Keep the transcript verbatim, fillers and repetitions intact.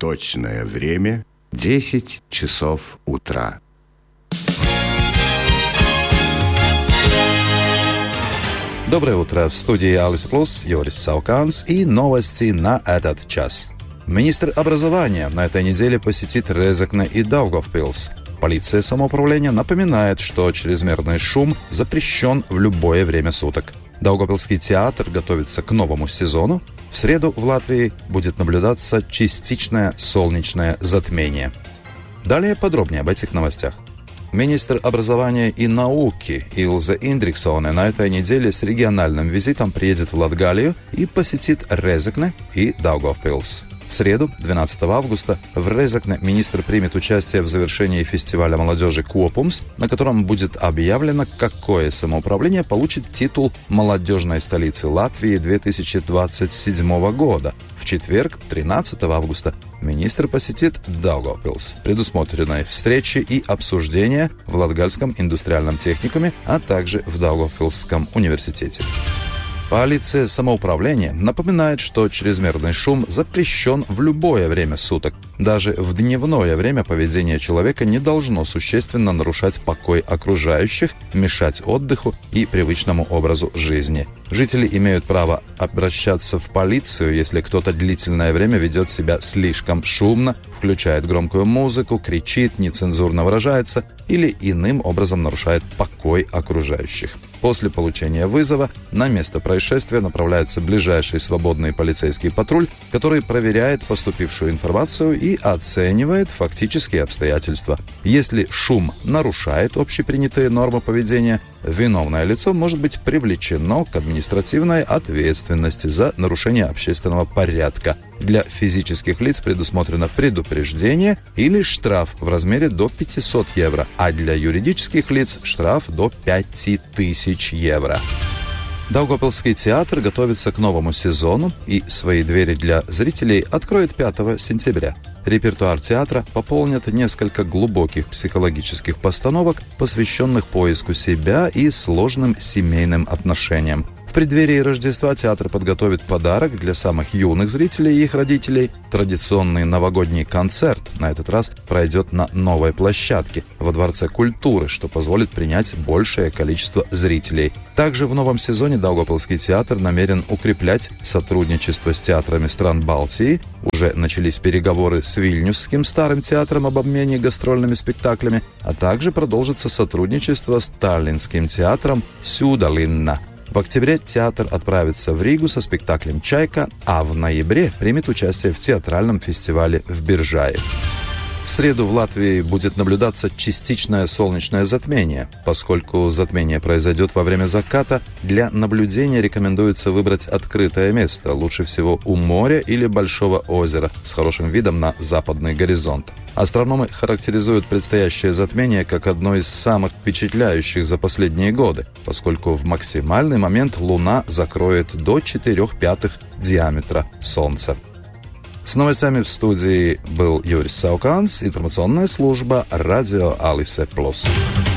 Точное время – десять часов утра. Доброе утро. В студии Алис Плюс, Юрис Сауканс и новости на этот час. Министр образования на этой неделе посетит Резекне и Даугавпилс. Полиция самоуправления напоминает, что чрезмерный шум запрещен в любое время суток. Даугавпилский театр готовится к новому сезону. В среду в Латвии будет наблюдаться частичное солнечное затмение. Далее подробнее об этих новостях. Министр образования и науки Илзе Индриксоне на этой неделе с региональным визитом приедет в Латгалию и посетит Резекне и Даугавпилс. В среду, двенадцатого августа, в Резекне министр примет участие в завершении фестиваля молодежи Копумс, на котором будет объявлено, какое самоуправление получит титул молодежной столицы Латвии две тысячи двадцать седьмого года. В четверг, тринадцатого августа, министр посетит Даугавпилс. Предусмотрены встречи и обсуждения в Латгальском индустриальном техникуме, а также в Даугавпилсском университете. Полиция самоуправления напоминает, что чрезмерный шум запрещен в любое время суток. Даже в дневное время поведение человека не должно существенно нарушать покой окружающих, мешать отдыху и привычному образу жизни. Жители имеют право обращаться в полицию, если кто-то длительное время ведет себя слишком шумно, включает громкую музыку, кричит, нецензурно выражается или иным образом нарушает покой окружающих. После получения вызова на место происшествия направляется ближайший свободный полицейский патруль, который проверяет поступившую информацию и оценивает фактические обстоятельства. Если шум нарушает общепринятые нормы поведения, виновное лицо может быть привлечено к административной ответственности за нарушение общественного порядка. Для физических лиц предусмотрено предупреждение или штраф в размере до пятьсот евро, а для юридических лиц штраф до пять тысяч евро. Даугавпилсский театр готовится к новому сезону и свои двери для зрителей откроет пятого сентября. Репертуар театра пополнит несколько глубоких психологических постановок, посвященных поиску себя и сложным семейным отношениям. В преддверии Рождества театр подготовит подарок для самых юных зрителей и их родителей. Традиционный новогодний концерт на этот раз пройдет на новой площадке во Дворце культуры, что позволит принять большее количество зрителей. Также в новом сезоне Даугавпилский театр намерен укреплять сотрудничество с театрами стран Балтии. Уже начались переговоры с Вильнюсским старым театром об обмене гастрольными спектаклями, а также продолжится сотрудничество с Таллинским театром Сюдалинна. В октябре театр отправится в Ригу со спектаклем «Чайка», а в ноябре примет участие в театральном фестивале в Биржае. В среду в Латвии будет наблюдаться частичное солнечное затмение. Поскольку затмение произойдет во время заката, для наблюдения рекомендуется выбрать открытое место, лучше всего у моря или большого озера с хорошим видом на западный горизонт. Астрономы характеризуют предстоящее затмение как одно из самых впечатляющих за последние годы, поскольку в максимальный момент Луна закроет до четырех пятых диаметра Солнца. С новостями в студии был Юрис Сауканс, информационная служба радио Алис Плюс.